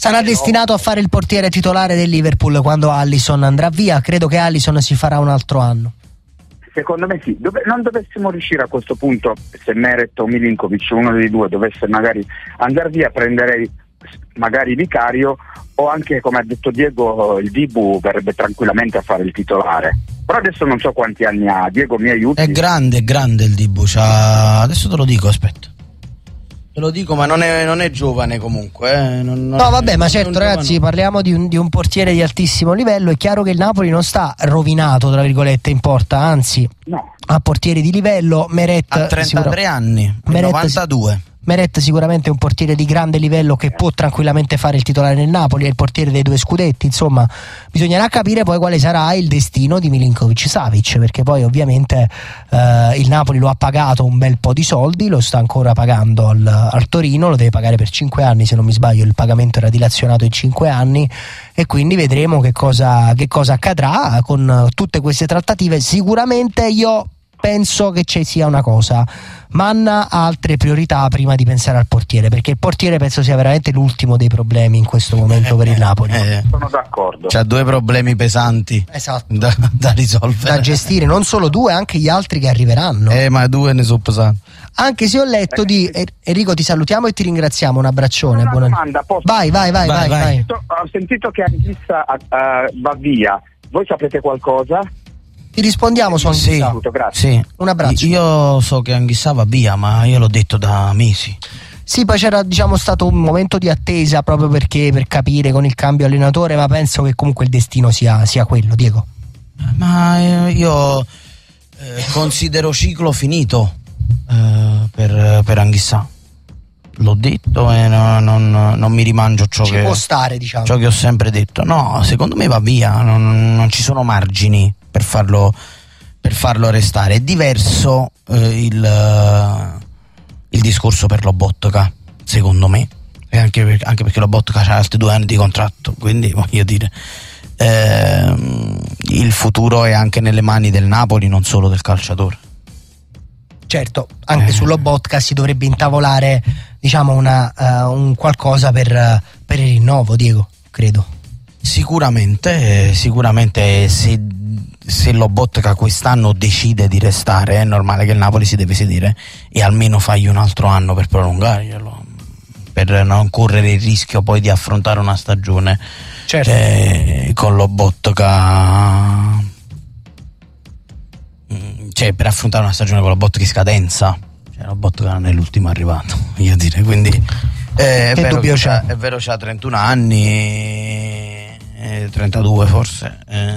Sarà destinato a fare il portiere titolare del Liverpool quando Alisson andrà via. Credo che Alisson si farà un altro anno. Secondo me sì. Non dovessimo riuscire a questo punto, se Meret o Milinkovic, uno dei due, dovesse magari andare via, prenderei magari Vicario, o anche, come ha detto Diego, il Dibu verrebbe tranquillamente a fare il titolare. Però adesso non so quanti anni ha. Diego, mi aiuti? È grande il Dibu. Adesso te lo dico, aspetta. Te lo dico, ma non è giovane comunque. No, vabbè, ma certo, ragazzi, parliamo di un portiere di altissimo livello. È chiaro che il Napoli non sta rovinato, tra virgolette, in porta, anzi, no, ha portieri di livello. Meret ha 33 anni, Meret, 92. Meret sicuramente è un portiere di grande livello che può tranquillamente fare il titolare nel Napoli, è il portiere dei 2 scudetti. Insomma, bisognerà capire poi quale sarà il destino di Milinkovic-Savic, perché poi ovviamente il Napoli lo ha pagato un bel po' di soldi, lo sta ancora pagando al Torino, lo deve pagare per 5 anni, se non mi sbaglio il pagamento era dilazionato in 5 anni, e quindi vedremo che cosa accadrà con tutte queste trattative. Sicuramente io penso che ci sia una cosa: Manna ha altre priorità prima di pensare al portiere, perché il portiere penso sia veramente l'ultimo dei problemi in questo momento per il Napoli. Sono d'accordo. C'ha 2 problemi pesanti, esatto, da risolvere, da gestire, non solo 2, anche gli altri che arriveranno. Ma 2 ne sono pesanti. Anche se ho letto di Enrico, ti salutiamo e ti ringraziamo, un abbraccione. Una domanda, posso? Vai. Ho sentito che Anghissa va via, voi sapete qualcosa? Ti rispondiamo su Anghissa. Grazie. Sì. Un abbraccio. Io so che Anghissa va via, ma io l'ho detto da mesi. Sì, poi c'era stato un momento di attesa proprio perché per capire con il cambio allenatore, ma penso che comunque il destino sia quello, Diego. Ma io considero ciclo finito per Anghissa. L'ho detto e non mi rimangio ciò Ci può stare, diciamo. Ciò che ho sempre detto. No, secondo me va via, non ci sono margini per farlo restare. È diverso il discorso per Lobotka, secondo me, e anche perché Lobotka ha altri 2 anni di contratto, quindi voglio dire, il futuro è anche nelle mani del Napoli, non solo del calciatore. Certo, anche su Lobotka si dovrebbe intavolare, diciamo, un qualcosa per il rinnovo, Diego, credo. Sicuramente se Lobotka quest'anno decide di restare, è normale che il Napoli si deve sedere e almeno fargli un altro anno per prolungarglielo, per non correre il rischio poi di affrontare una stagione, certo, con Lobotka, cioè per affrontare una stagione con Lobotka in scadenza. Lobotka non è l'ultimo arrivato, voglio dire, quindi è vero, c'ha 31 anni, 32 forse,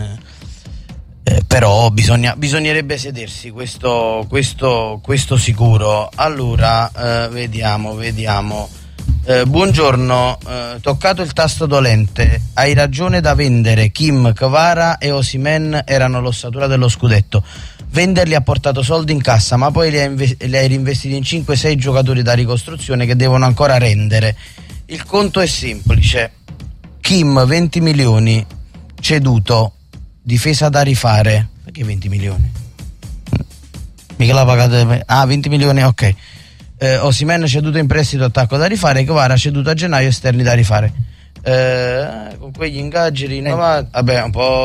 però bisognerebbe sedersi, questo sicuro. Allora, vediamo. Buongiorno, toccato il tasto dolente, hai ragione da vendere. Kim, Kvara e Osimhen erano l'ossatura dello scudetto. Venderli ha portato soldi in cassa, ma poi li hai reinvestiti in 5-6 giocatori da ricostruzione che devono ancora rendere. Il conto è semplice: Kim 20 milioni ceduto, difesa da rifare. Perché 20 milioni? Mica l'ha pagato. 20 milioni, ok. Osimhen ceduto in prestito, attacco da rifare. Kvara ceduto a gennaio, esterni da rifare. Con quegli ingaggi rinnovati, vabbè,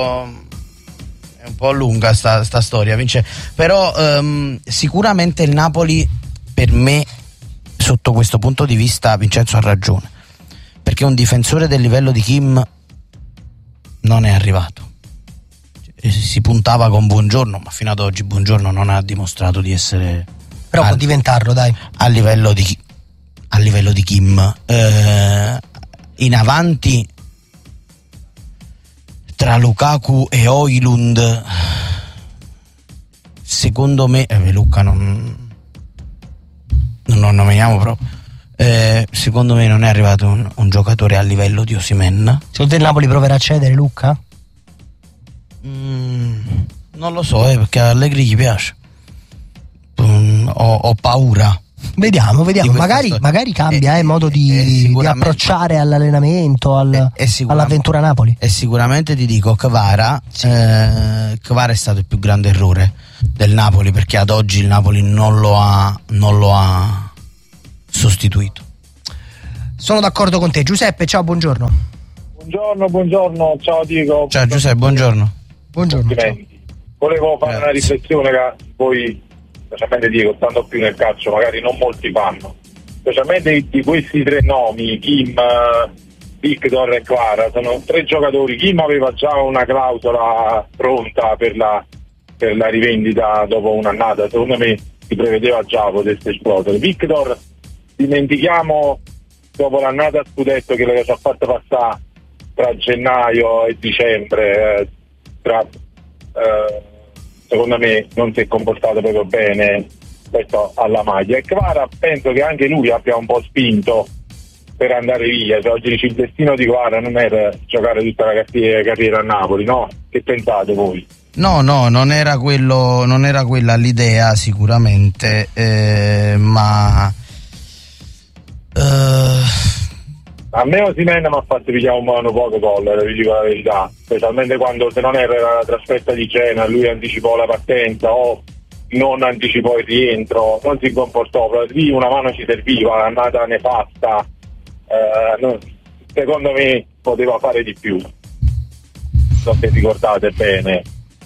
è un po' lunga sta storia, Vince. Però sicuramente il Napoli, per me, sotto questo punto di vista, Vincenzo ha ragione, perché un difensore del livello di Kim non è arrivato. Si puntava con Buongiorno, ma fino ad oggi Buongiorno non ha dimostrato di essere, però può diventarlo, dai, a livello di Kim. In avanti, tra Lukaku e Højlund, secondo me, Luca non nominiamo proprio, secondo me non è arrivato un giocatore a livello di Osimhen. Secondo te il Napoli proverà a cedere Luca? Non lo so, perché a Allegri gli piace. Ho paura. Vediamo, magari cambia modo di approcciare all'allenamento, all'avventura Napoli. E sicuramente ti dico, Kvara, sì. Kvara è stato il più grande errore del Napoli, perché ad oggi il Napoli non lo ha sostituito. Sono d'accordo con te. Giuseppe, ciao, buongiorno. Buongiorno, ciao Diego. Ciao Giuseppe, buongiorno. Buongiorno. Volevo fare una riflessione che voi, specialmente Diego, stando più nel calcio, magari non molti fanno. Specialmente di questi 3 nomi, Kim, Victor e Kvara, sono 3 giocatori. Kim aveva già una clausola pronta per la rivendita dopo un'annata, secondo me si prevedeva già potesse esplodere. Victor, dimentichiamo dopo l'annata scudetto che le ci ha fatto passare tra gennaio e dicembre, secondo me non si è comportato proprio bene rispetto alla maglia. E Kvara penso che anche lui abbia un po' spinto per andare via. Cioè, oggi il destino di Kvara non era giocare tutta la carriera a Napoli, no? Che pensate voi? No, non era quella l'idea sicuramente, ma a me Osimhen mi ha fatto pigliare un mano poco gol, vi dico la verità, specialmente quando, se non era la trasferta di Genoa, lui anticipò la partenza o non anticipò il rientro, non si comportò, lì una mano ci serviva, l'annata nefasta, secondo me poteva fare di più, so se ricordate bene.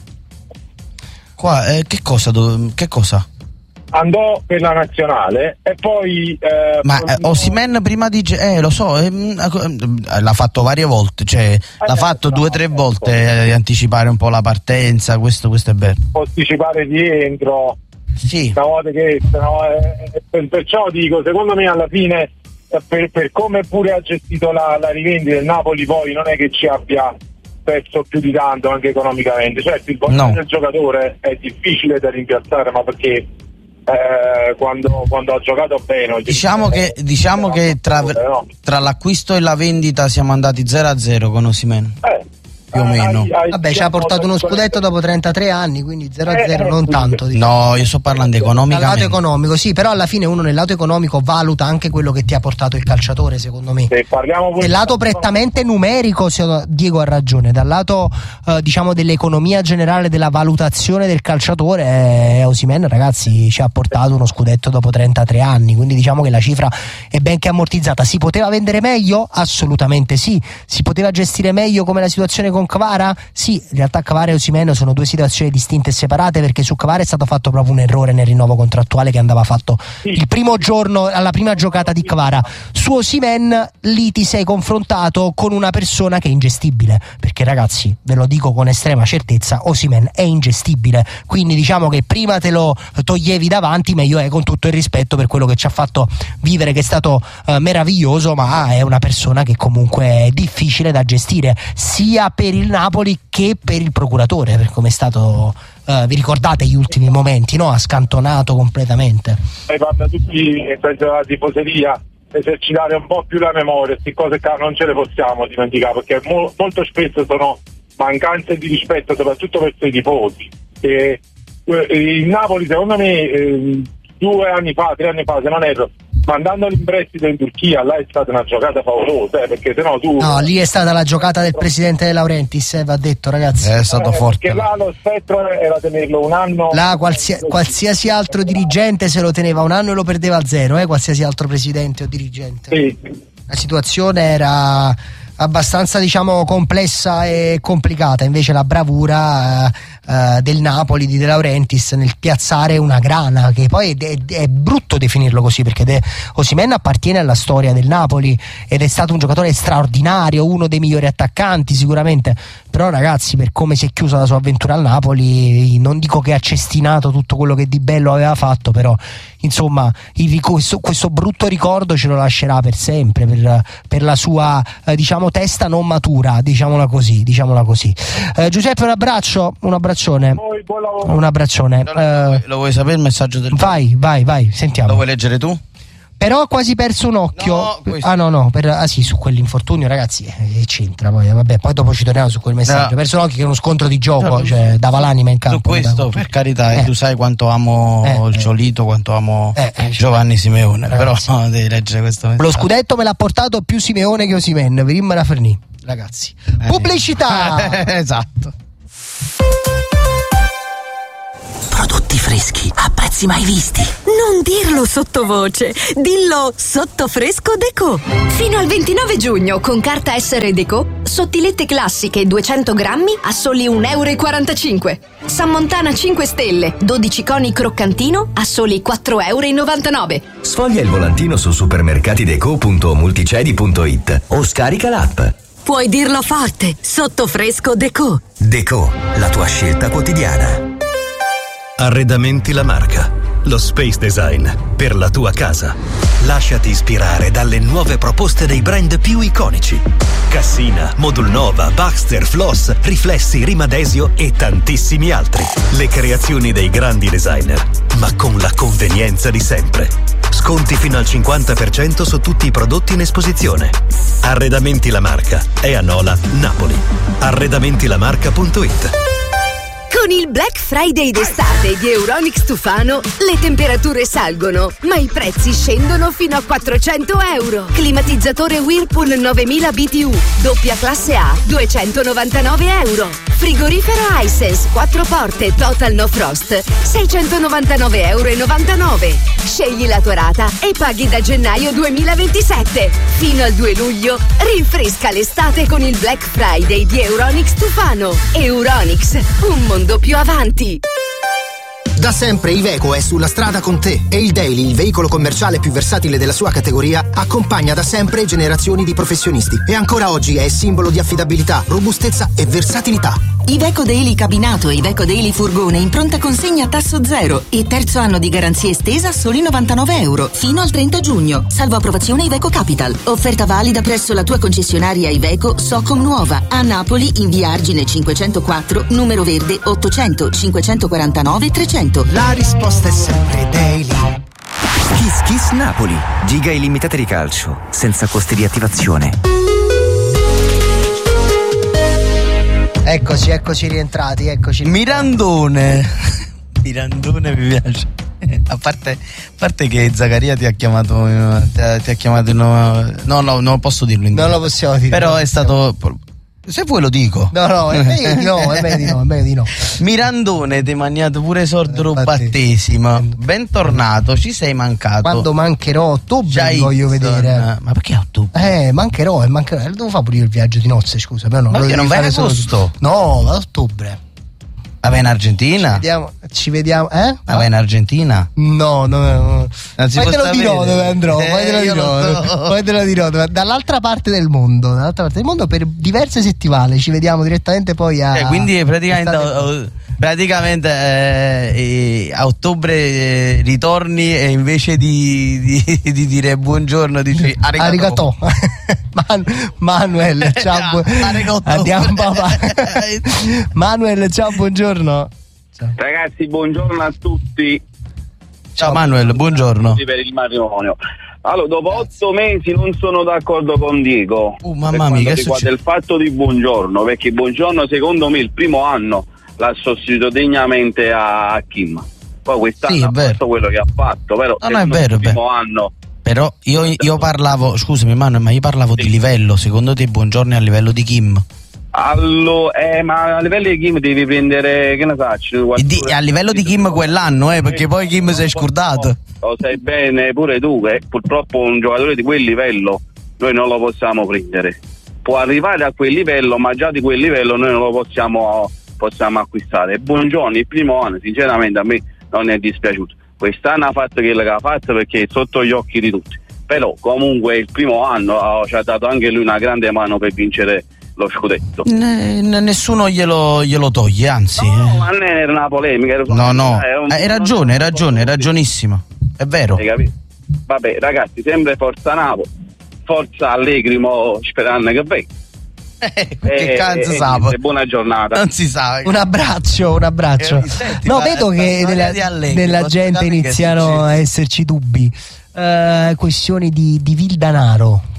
Qua che cosa? Andò per la nazionale e poi Osimhen prima di lo so, l'ha fatto varie volte, cioè l'ha fatto 2 o 3 volte anticipare un po' la partenza, questo è vero. Anticipare il rientro, sì. Una volta che perciò dico, secondo me alla fine per come pure ha gestito la rivendita del Napoli, poi non è che ci abbia perso più di tanto anche economicamente. Certo, il valore del giocatore è difficile da rimpiazzare, ma perché quando ha giocato bene diciamo che tra l'acquisto e la vendita siamo andati 0-0 con Osimhen, più o meno. Vabbè, ci ha portato uno scudetto dopo 33 anni, quindi 0-0 non tanto, diciamo. No, io sto parlando economicamente. Dal lato economico, sì, però alla fine uno nel lato economico valuta anche quello che ti ha portato il calciatore, secondo me. Nel lato prettamente numerico, Diego ha ragione. Dal lato diciamo dell'economia generale, della valutazione del calciatore, Osimhen, ragazzi, ci ha portato uno scudetto dopo 33 anni, quindi diciamo che la cifra è ben che ammortizzata. Si poteva vendere meglio? Assolutamente sì. Si poteva gestire meglio come la situazione con Kvara? Sì, in realtà Kvara e Osimhen sono 2 situazioni distinte e separate, perché su Kvara è stato fatto proprio un errore nel rinnovo contrattuale che andava fatto il primo giorno, alla prima giocata di Kvara. Su Osimhen lì ti sei confrontato con una persona che è ingestibile, perché ragazzi, ve lo dico con estrema certezza, Osimhen è ingestibile, quindi diciamo che prima te lo toglievi davanti, meglio è, con tutto il rispetto per quello che ci ha fatto vivere, che è stato meraviglioso, ma è una persona che comunque è difficile da gestire, sia per il Napoli che per il procuratore, per come è stato, vi ricordate gli ultimi momenti, no? Ha scantonato completamente. Parla tutti, penso alla tifoseria, esercitare un po' più la memoria, queste cose che non ce le possiamo dimenticare, perché molto spesso sono mancanze di rispetto soprattutto verso i tifosi. Il Napoli, secondo me, 2 anni fa, 3 anni fa, se non erro, mandandolo in prestito in Turchia, là è stata una giocata favolosa, perché sennò tu... No, lì è stata la giocata del presidente De Laurentiis, va detto, ragazzi. È stato forte. Perché là lo spettro era tenerlo un anno... Là qualsiasi altro dirigente se lo teneva un anno e lo perdeva a 0, qualsiasi altro presidente o dirigente. Sì. La situazione era abbastanza, diciamo, complessa e complicata, invece la bravura del Napoli di De Laurentiis nel piazzare una grana, che poi è brutto definirlo così, perché Osimhen appartiene alla storia del Napoli ed è stato un giocatore straordinario, uno dei migliori attaccanti sicuramente, però ragazzi, per come si è chiusa la sua avventura al Napoli, non dico che ha cestinato tutto quello che di bello aveva fatto, però insomma questo brutto ricordo ce lo lascerà per sempre, per la sua diciamo testa non matura, diciamola così. Giuseppe, un abbraccione. Un abbraccione. Lo vuoi sapere il messaggio del Vai, sentiamo. Lo vuoi leggere tu? Però ho quasi perso un occhio. Sì, su quell'infortunio, ragazzi, c'entra poi. Vabbè, poi dopo ci torniamo su quel messaggio. Ho perso un occhio, che è uno scontro di gioco, cioè dava l'anima in campo. Su questo, per carità, tu sai quanto amo il Ciolito, quanto amo Giovanni Simeone, ragazzi. Però devi leggere questo messaggio. Lo scudetto me l'ha portato più Simeone che Osimhen, vedimmela Ferni, ragazzi. Pubblicità! Esatto. Prodotti freschi freschi a prezzi mai visti. Non dirlo sottovoce, dillo sotto fresco Decò. Fino al 29 giugno con carta essere Decò, sottilette classiche 200 grammi a soli €1,45. San Montana 5 stelle 12 coni croccantino a soli €4,99. Sfoglia il volantino su supermercatideco.multicedi.it o scarica l'app. Puoi dirlo forte, sotto fresco Decò. Decò, la tua scelta quotidiana. Arredamenti La Marca, lo space design per la tua casa. Lasciati ispirare dalle nuove proposte dei brand più iconici. Cassina, Modulnova, Baxter, Floss, Riflessi, Rimadesio e tantissimi altri. Le creazioni dei grandi designer, ma con la convenienza di sempre. Sconti fino al 50% su tutti i prodotti in esposizione. Arredamenti La Marca è a Nola, Napoli. Arredamentilamarca.it. Con il Black Friday d'estate di Euronics Tufano le temperature salgono, ma i prezzi scendono fino a €400. Climatizzatore Whirlpool 9000 BTU, doppia classe A, €299. Frigorifero Hisense 4 porte Total No Frost, €699,99. Scegli la tua rata e paghi da gennaio 2027. Fino al 2 luglio rinfresca l'estate con il Black Friday di Euronics Tufano. Euronics, un mondo più avanti. Da sempre Iveco è sulla strada con te e il Daily, il veicolo commerciale più versatile della sua categoria, accompagna da sempre generazioni di professionisti e ancora oggi è simbolo di affidabilità, robustezza e versatilità. Iveco Daily cabinato e Iveco Daily furgone in pronta consegna a tasso zero e terzo anno di garanzia estesa a soli €99 fino al 30 giugno, salvo approvazione Iveco Capital. Offerta valida presso la tua concessionaria Iveco Socom Nuova a Napoli in via Argine 504, numero verde 800 549 300. La risposta è sempre Daily. Kiss Kiss Napoli, giga illimitate di calcio, senza costi di attivazione. Eccoci rientrati, Mirandone mi piace. A parte che Zaccaria ti ha chiamato no, non posso dirlo in non lo possiamo dire. Però è stato, se vuoi lo dico. No, è meglio di no. Mirandone ti mangiato pure sordo battesimo. Bentornato, ci sei mancato. Quando mancherò a ottobre voglio vedere. Ma perché a ottobre? Mancherò. Devo fare pure io il viaggio di nozze, scusa, però ma perché non vai a agosto? No, vado a ottobre. Ma vai in Argentina? Ci vediamo, Ma vai in Argentina? No. Non si poi può te lo dirò dove andrò, poi te lo dirò dall'altra parte del mondo, per diverse settimane. Ci vediamo direttamente poi a quindi praticamente a ottobre ritorni e invece di dire buongiorno dici arigato. Manuel, ciao. Andiamo papà. Manuel, ciao, buongiorno. Ciao. Ragazzi, buongiorno a tutti. Ciao Manuel, buongiorno. Per il matrimonio. Allora, dopo 8 mesi non sono d'accordo con Diego. Mamma mia, che riguarda il fatto di buongiorno, perché buongiorno secondo me il primo anno l'ha sostituito degnamente a Kim. Poi quest'anno ha fatto quello che ha fatto, però non è vero, il primo anno. Però io parlavo, scusami Manuel, ma io parlavo di livello. Secondo te buongiorno è a livello di Kim? Allora, ma a livello di Kim devi prendere, che ne faccio? A livello di Kim quell'anno, perché poi Kim si è scordato. Lo sai bene pure tu, purtroppo un giocatore di quel livello noi non lo possiamo prendere. Può arrivare a quel livello, ma già di quel livello noi non lo possiamo acquistare. Buongiorno, il primo anno sinceramente a me non è dispiaciuto. Quest'anno ha fatto quello che ha fatto perché è sotto gli occhi di tutti, però comunque il primo anno ci ha dato anche lui una grande mano per vincere lo scudetto. Nessuno glielo toglie, anzi. No, ma non era una polemica. No, hai ragione, ragionissimo, è vero. Hai capito? Vabbè ragazzi, sempre forza Napoli, forza Allegri, mo sperando che venga. Che cazzo sape? Buona giornata. Non si sa. Un abbraccio. No, vedo che nella gente iniziano a esserci dubbi. Questioni di vil danaro.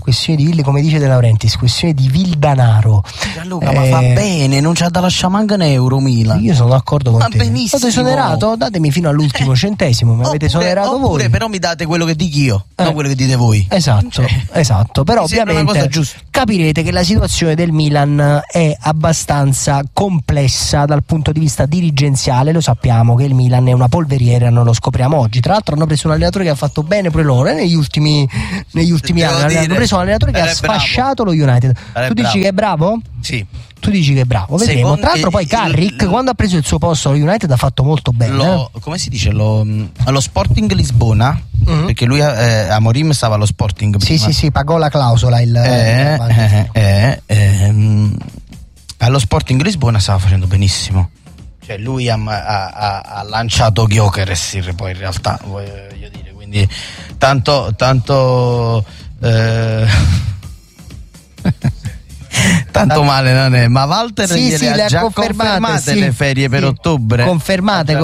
questione di come dice De Laurentiis, questione di vil danaro. Gianluca, ma fa bene, non c'ha da lasciare manco un euro Milan. Io sono d'accordo con te. Benissimo. State esonerato, datemi fino all'ultimo centesimo, mi avete esonerato voi. Però mi date quello che dico io, non quello che dite voi. Esatto, però ovviamente capirete che la situazione del Milan è abbastanza complessa dal punto di vista dirigenziale. Lo sappiamo che il Milan è una polveriera, non lo scopriamo oggi. Tra l'altro hanno preso un allenatore che ha fatto bene pure loro negli ultimi anni. Hanno preso un allenatore che ha sfasciato lo United. Tu dici che è bravo? Sì. Tu dici che è bravo, vedremo. Tra l'altro poi Carrick quando ha preso il suo posto allo United ha fatto molto bene. Come si dice? Allo Sporting Lisbona, perché lui Amorim stava allo Sporting prima. Sì, pagò la clausola allo Sporting Lisbona stava facendo benissimo. Cioè lui ha lanciato Gyökeres poi in realtà, voglio dire, quindi tanto tanto male non è, ma Walter gliele ha già confermate le ferie per ottobre. Confermate.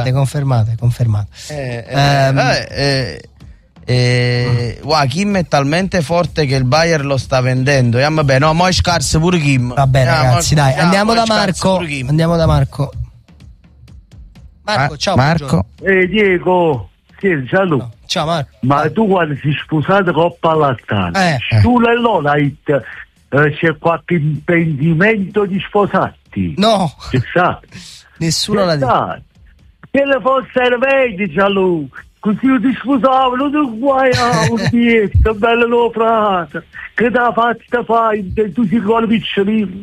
Kim è talmente forte che il Bayern lo sta vendendo. Vabbè, no, mo' è scarso pure Kim. Vabbè, ragazzi, dai, andiamo da Marco. Marco, ciao Marco. Diego, ciao. Ciao Marco. Ma tu quando sei sposato Coppa Lattana, tu c'è qualche impedimento di sposarti? No. Ci sta? Nessuno l'ha detto. Che le fosse vedi, Gianluca. Così io ti sposavo, non ti guai a un dietro, bella lo frate. Che da fatta fai? Tu sei con il piccerino.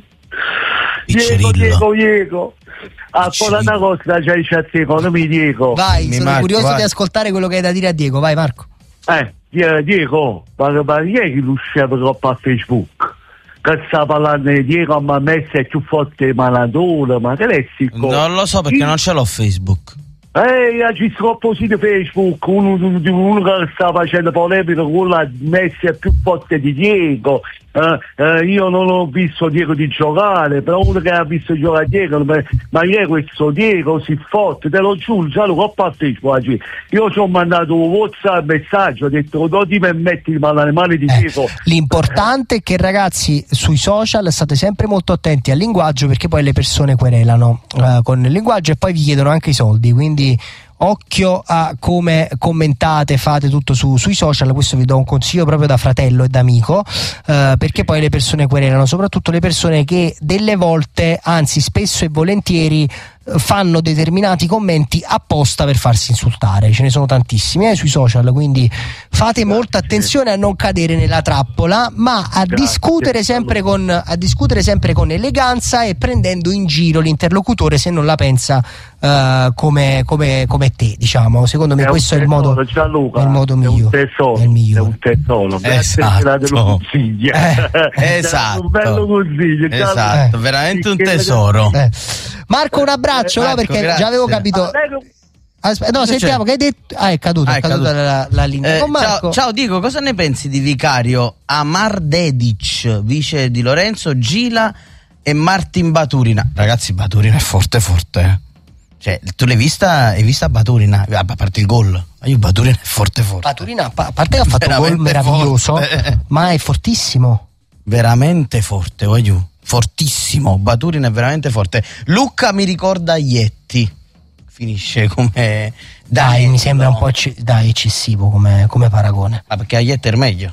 Diego. Ancora una cosa c'è secondo me, Diego. Vai, sono curioso di ascoltare quello che hai da dire a Diego. Vai Marco. Diego, ma ieri lo scevo a Facebook. Che sta parlando di Diego, ma messo è più forte malatore, ma che è sicuro? Non lo so perché non ce l'ho Facebook. Ci scoppo su Facebook, uno che sta facendo polemica con la Messi è più forte di Diego. Io non ho visto Diego di giocare, però uno che ha visto giocare Diego, ma io questo Diego si forte, te lo giuro, già lo coppa a Facebook. Io ci ho mandato un WhatsApp messaggio, ho detto non ti permetti di mandare le mani di Diego. L'importante è che ragazzi sui social state sempre molto attenti al linguaggio, perché poi le persone querelano con il linguaggio e poi vi chiedono anche i soldi, quindi occhio a come commentate, fate tutto sui social. Questo vi do un consiglio proprio da fratello e da amico, perché poi le persone querelano, soprattutto le persone che delle volte, anzi spesso e volentieri, fanno determinati commenti apposta per farsi insultare. Ce ne sono tantissimi sui social, quindi fate molta attenzione a non cadere nella trappola, ma a discutere sempre con eleganza e prendendo in giro l'interlocutore se non la pensa come te, diciamo. Secondo me questo è il modo migliore. È un tesoro. Esatto. Un bello consiglio. Esatto, veramente un tesoro. Marco, un abbraccio, no? Perché grazie. Già avevo capito. Sentiamo che hai detto. È caduta la linea. Ciao Diego, cosa ne pensi di vicario Amar Dedic, vice di Lorenzo, Gila e Martin Baturina? Ragazzi, Baturina è forte. Cioè, tu hai vista Baturina? A parte il gol, Baturina è forte. Baturina, a parte che ha fatto un gol meraviglioso, ma è fortissimo. Veramente forte, fortissimo. Baturina è veramente forte. Lucca mi ricorda Ietti. Finisce come. Dai, mi sembra un po' eccessivo come paragone. Ma perché Ietti è meglio?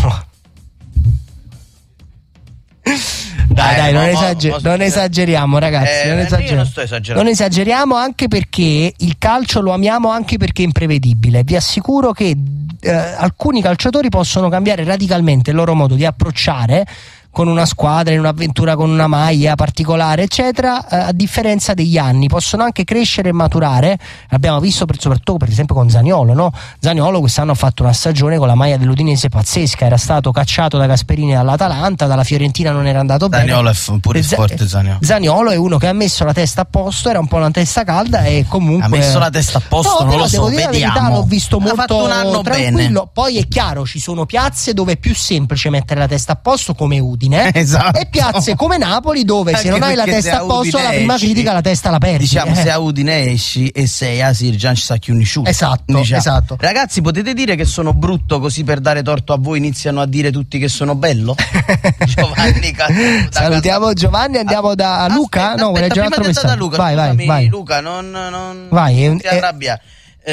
Dai, non esageriamo, ragazzi. Non esageriamo, anche perché il calcio lo amiamo anche perché è imprevedibile. Vi assicuro che alcuni calciatori possono cambiare radicalmente il loro modo di approcciare con una squadra, in un'avventura con una maglia particolare, eccetera, a differenza degli anni. Possono anche crescere e maturare. Abbiamo visto soprattutto per esempio con Zaniolo, no? Zaniolo quest'anno ha fatto una stagione con la maglia dell'Udinese pazzesca, era stato cacciato da Gasperini dall'Atalanta, dalla Fiorentina non era andato Zaniolo bene. È pure forte. Zaniolo è uno che ha messo la testa a posto, era un po' una testa calda e comunque ha messo la testa a posto, non lo so, vediamo. Verità, l'ho visto molto fatto un anno tranquillo. Bene. Poi è chiaro, ci sono piazze dove è più semplice mettere la testa a posto, come Udine. Udine, esatto, e piazze come Napoli, dove se non hai la testa a posto la prima critica la testa la perdi. Diciamo, se a Udine esci e sei a Sirgian ci sa chi unisciuto. Esatto. Ragazzi, potete dire che sono brutto, così per dare torto a voi iniziano a dire tutti che sono bello? Giovanni salutiamo Giovanni, andiamo da Luca. Prima da Luca, vai. Luca, non ti arrabbiare.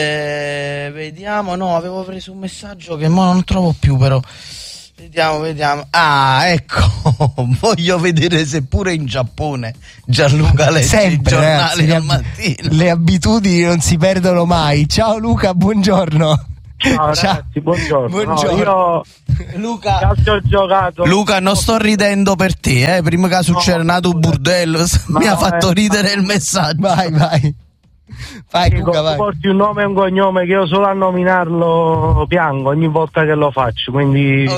Vediamo, avevo preso un messaggio che mo non trovo più, però vediamo. Ah, ecco, voglio vedere se pure in Giappone Gianluca legge i giornali al mattino. Le abitudini non si perdono mai. Ciao Luca, buongiorno. Ciao ragazzi, buongiorno. Io Luca, ho giocato. Luca, non sto ridendo per te, prima che succeda nato un burdello, mi ha fatto ridere il messaggio. Vai. Vai Luca, vai. Porti un nome e un cognome che io solo a nominarlo piango ogni volta che lo faccio, quindi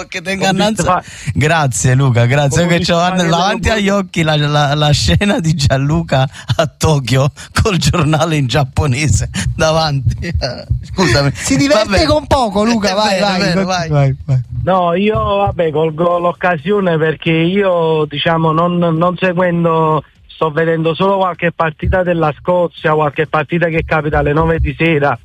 grazie Luca, grazie, che ho davanti agli occhi la scena di Gianluca a Tokyo col giornale in giapponese davanti. Scusami, si diverte con poco Luca. Vai. No, io colgo l'occasione perché io non seguendo, sto vedendo solo qualche partita della Scozia, qualche partita che capita alle 9 di sera,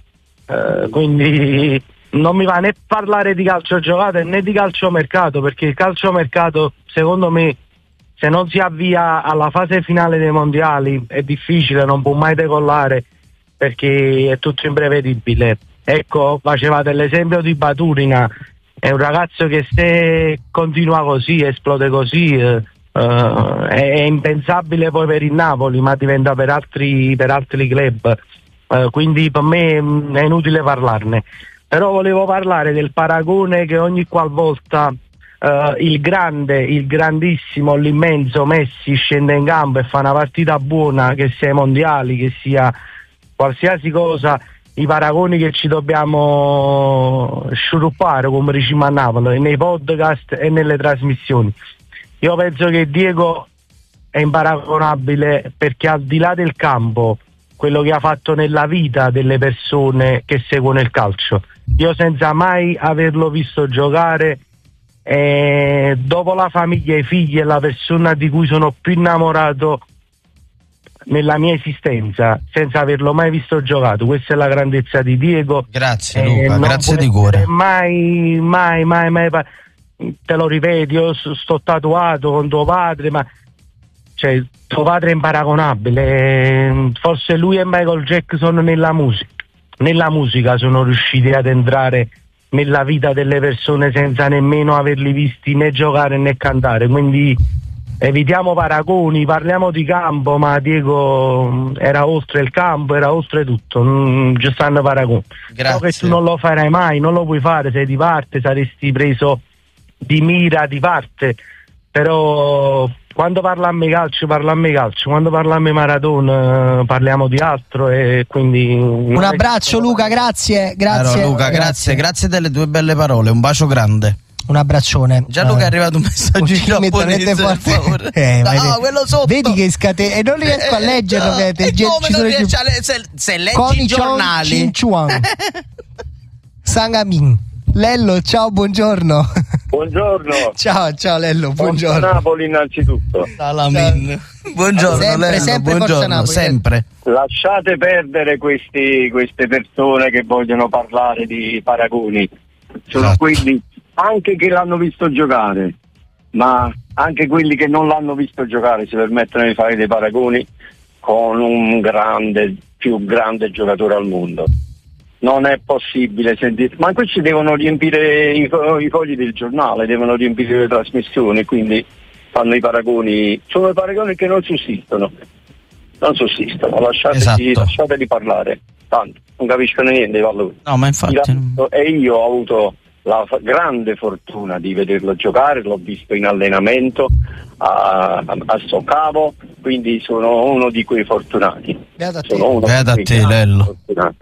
quindi non mi va né parlare di calcio giocato né di calciomercato, perché il calciomercato secondo me, se non si avvia alla fase finale dei mondiali, è difficile, non può mai decollare perché è tutto imprevedibile. Ecco, facevate l'esempio di Baturina, è un ragazzo che se continua così, esplode così, è impensabile poi per il Napoli, ma diventa per altri club, quindi per me è inutile parlarne. Però volevo parlare del paragone che ogni qualvolta il grandissimo, l'immenso Messi scende in campo e fa una partita buona, che sia ai mondiali, che sia qualsiasi cosa, i paragoni che ci dobbiamo sciuruppare, come diciamo a Napoli, nei podcast e nelle trasmissioni. Io penso che Diego è imparagonabile, perché al di là del campo, quello che ha fatto nella vita delle persone che seguono il calcio, io senza mai averlo visto giocare, dopo la famiglia, i figli, è la persona di cui sono più innamorato nella mia esistenza, senza averlo mai visto giocato. Questa è la grandezza di Diego. Grazie Luca, grazie di cuore. Mai te lo ripeti, io sto tatuato con tuo padre, ma tuo padre è imparagonabile. Forse lui e Michael Jackson nella musica sono riusciti ad entrare nella vita delle persone senza nemmeno averli visti né giocare né cantare, quindi evitiamo paragoni, parliamo di campo, ma Diego era oltre il campo, era oltre tutto, non ci stanno paragoni. So che tu non lo farai mai, non lo puoi fare, sei di parte, saresti preso di mira di parte, però quando parliamo calcio, quando parliamo Maradona parliamo di altro, e quindi un abbraccio Luca, grazie Luca, grazie delle tue belle parole, un bacio grande. Un abbraccione. Gianluca è arrivato un messaggio in giapponese, per favore. Quello sotto. Vedi che scatena, e non riesco a leggerlo. Come non riesci se leggi i giornali. Sangamin. Lello, ciao, buongiorno. Buongiorno. Ciao Lello, buongiorno. Forza Napoli innanzitutto. Salamin. Buongiorno Lello, buongiorno, sempre. Lasciate perdere queste persone che vogliono parlare di paragoni. Sono quelli anche che l'hanno visto giocare, ma anche quelli che non l'hanno visto giocare si permettono di fare dei paragoni con un più grande giocatore al mondo. Non è possibile sentire, ma questi devono riempire i fogli del giornale, devono riempire le trasmissioni, quindi fanno i paragoni, sono i paragoni che non sussistono, lasciateli parlare, tanto non capiscono niente dei valori. No, ma infatti e io ho avuto la grande fortuna di vederlo giocare, l'ho visto in allenamento a Soccavo, quindi sono uno di quei fortunati. Beata a te Lello.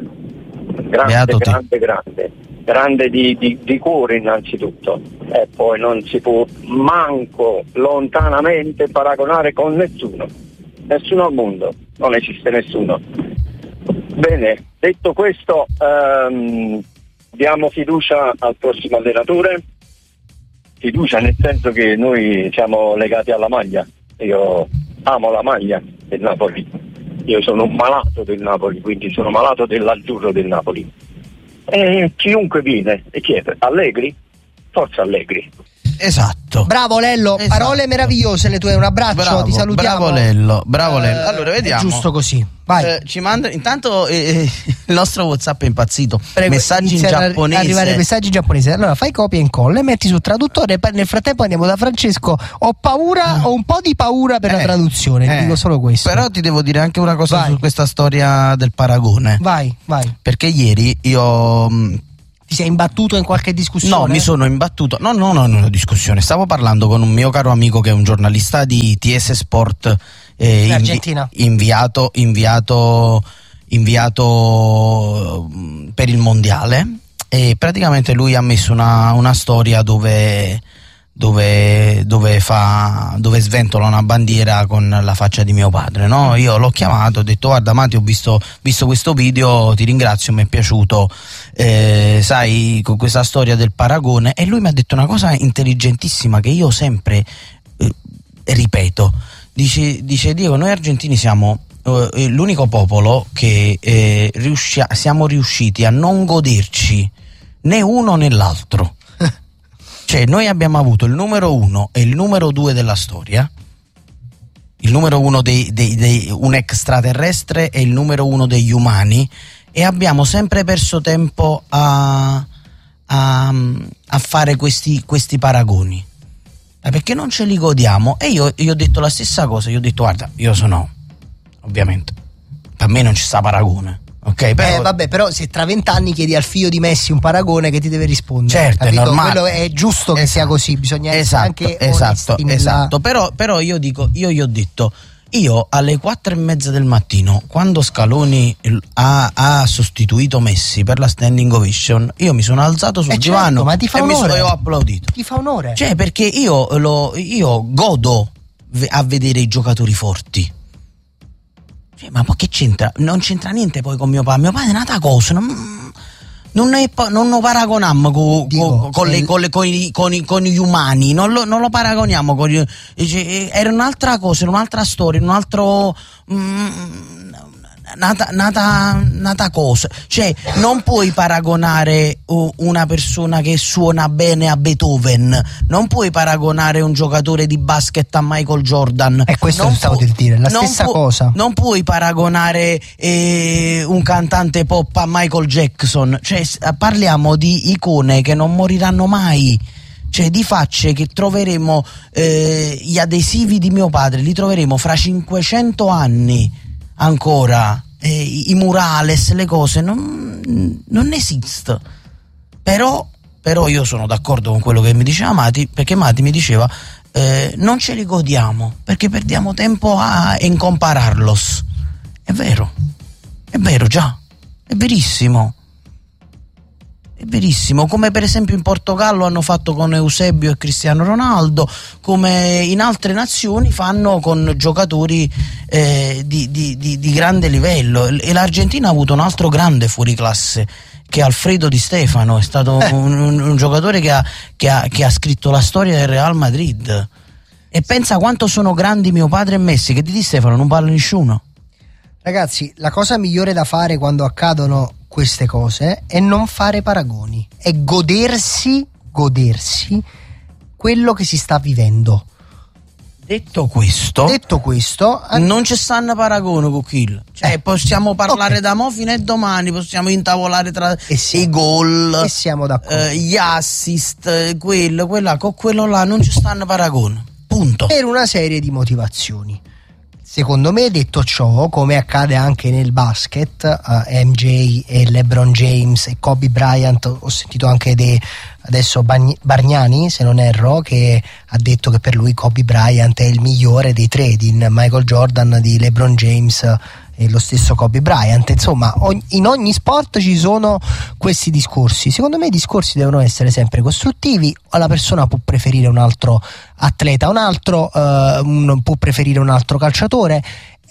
Grande di cuore innanzitutto, e poi non si può manco lontanamente paragonare con nessuno al mondo, non esiste nessuno. Bene, detto questo, diamo fiducia al prossimo allenatore, fiducia nel senso che noi siamo legati alla maglia. Io amo la maglia del Napoli, io sono un malato del Napoli, quindi sono malato dell'azzurro del Napoli. E chiunque viene e chiede Allegri, forza Allegri. Esatto. Bravo Lello, esatto. Parole meravigliose le tue, un abbraccio, bravo, ti salutiamo. Bravo Lello. Allora vediamo. È giusto così. Vai. Ci manda intanto il nostro WhatsApp è impazzito. Prego, messaggi in giapponese. Arrivare messaggi in giapponese. Allora fai copia e incolla e metti sul traduttore. Nel frattempo andiamo da Francesco. Ho paura, ho un po' di paura per la traduzione. Ti dico solo questo. Però ti devo dire anche una cosa su questa storia del paragone. Vai. Perché ieri io. Ti sei imbattuto in qualche discussione? No, mi sono imbattuto. No, una discussione. Stavo parlando con un mio caro amico che è un giornalista di TS Sport in Argentina. Inviato per il mondiale. E praticamente lui ha messo una storia dove sventola una bandiera con la faccia di mio padre, no? Io l'ho chiamato, ho detto guarda Mati, ho visto questo video, ti ringrazio, mi è piaciuto, sai, con questa storia del paragone, e lui mi ha detto una cosa intelligentissima che io sempre ripeto, dice Diego, noi argentini siamo l'unico popolo che siamo riusciti a non goderci né uno né l'altro. Cioè noi abbiamo avuto il numero 1 e il numero 2 della storia, il numero 1 un extraterrestre e il numero 1 degli umani, e abbiamo sempre perso tempo a fare questi paragoni, perché non ce li godiamo. E io ho detto la stessa cosa, io ho detto guarda, io sono, ovviamente per me non ci sta paragone. Ok, però se tra 20 anni chiedi al figlio di Messi un paragone, che ti deve rispondere? Certo, capito? È normale. Quello è giusto che sia così, bisogna essere anche onesti esatto. Però io dico, io gli ho detto, io alle 4:30 del mattino, quando Scaloni ha sostituito Messi per la standing ovation, io mi sono alzato sul divano, ma ti fa e onore. ho applaudito. Ti fa onore. Cioè, perché io godo a vedere i giocatori forti. Ma poi che c'entra? Non c'entra niente poi con mio padre. Mio padre è nata cosa, non lo paragoniamo con gli umani, non lo paragoniamo con era un'altra cosa, un'altra storia, un altro nata cosa. Cioè non puoi paragonare una persona che suona bene a Beethoven, non puoi paragonare un giocatore di basket a Michael Jordan, e questo stavo per dire, la stessa cosa. Non puoi paragonare un cantante pop a Michael Jackson. Cioè parliamo di icone che non moriranno mai, cioè di facce che troveremo, gli adesivi di mio padre li troveremo fra 500 anni ancora, i murales, le cose non esiste. Però io sono d'accordo con quello che mi diceva Mati, perché Mati mi diceva non ce li godiamo perché perdiamo tempo a incompararlos. È vero già, è verissimo, come per esempio in Portogallo hanno fatto con Eusebio e Cristiano Ronaldo, come in altre nazioni fanno con giocatori di grande livello. E l'Argentina ha avuto un altro grande fuoriclasse, che è Alfredo Di Stefano, è stato un giocatore che ha scritto la storia del Real Madrid. E pensa quanto sono grandi mio padre e Messi, che di Di Stefano non parla nessuno. Ragazzi, la cosa migliore da fare quando accadono queste cose è non fare paragoni, è godersi quello che si sta vivendo. Detto questo, non ci stanno paragoni con Kill. Cioè possiamo parlare da mo fino a domani, possiamo intavolare tra i gol, e siamo d'accordo, gli assist, quella con quello là non ci stanno paragoni. Punto. Per una serie di motivazioni. Secondo me, detto ciò, come accade anche nel basket, MJ e LeBron James e Kobe Bryant, ho sentito anche adesso Bargnani, se non erro, che ha detto che per lui Kobe Bryant è il migliore dei tre, di Michael Jordan, di LeBron James e lo stesso Kobe Bryant. Insomma, in ogni sport ci sono questi discorsi. Secondo me i discorsi devono essere sempre costruttivi. La persona può preferire un altro atleta, un altro può preferire un altro calciatore,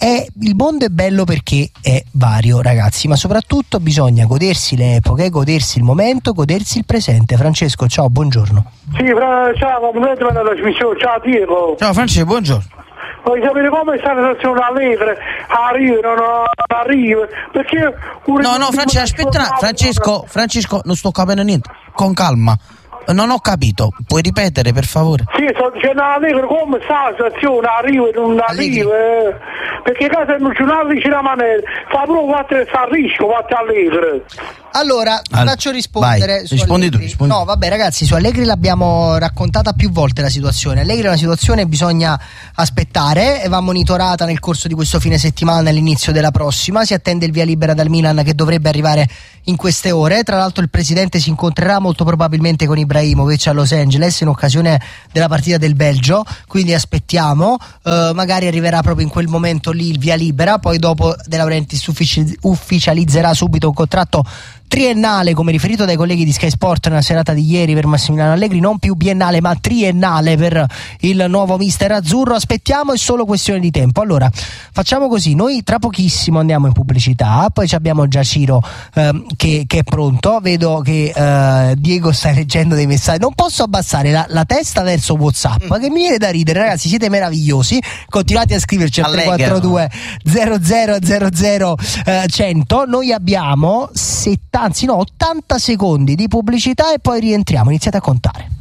il mondo è bello perché è vario, ragazzi, ma soprattutto bisogna godersi le epoche, godersi il momento, godersi il presente. Francesco, ciao, buongiorno. Sì, ciao, ciao Diego. Ciao Francesco, buongiorno. Voglio sapere come sta la situazione allegre, arriva, perché... No, Francesco, non sto capendo niente, con calma. Non ho capito, puoi ripetere per favore? Sì, sto dicendo allegro, come sta la situazione, arriva e non arriva, perché casa non c'è una dice la manera, fa proprio quattro sta a rischio, quattro allegro. Allora, faccio rispondere. Vai, rispondi tu. No, vabbè, ragazzi, su Allegri l'abbiamo raccontata più volte la situazione. Allegri è una situazione che bisogna aspettare e va monitorata nel corso di questo fine settimana e all'inizio della prossima. Si attende il via libera dal Milan che dovrebbe arrivare in queste ore. Tra l'altro il presidente si incontrerà molto probabilmente con Ibrahimovic a Los Angeles in occasione della partita del Belgio, quindi aspettiamo, magari arriverà proprio in quel momento lì il via libera, poi dopo De Laurentiis ufficializzerà subito un contratto triennale, come riferito dai colleghi di Sky Sport nella serata di ieri per Massimiliano Allegri, non più biennale ma triennale per il nuovo mister azzurro. Aspettiamo, è solo questione di tempo. Allora facciamo così, noi tra pochissimo andiamo in pubblicità, poi abbiamo già Ciro che è pronto, vedo che Diego sta leggendo dei messaggi, non posso abbassare la testa verso WhatsApp che mi viene da ridere, ragazzi, siete meravigliosi, continuate a scriverci al 342 0000 100. Noi abbiamo 80 secondi di pubblicità e poi rientriamo, iniziate a contare.